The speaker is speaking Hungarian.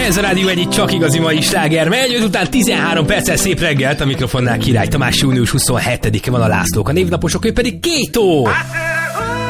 Ez a Rádió egyik csak igazi mai sláger. Megy 5 után 13 perccel szép reggelt, a mikrofonnál Király Tamás, június 27-e van a Lászlók, a névnaposok, ő pedig Kétó.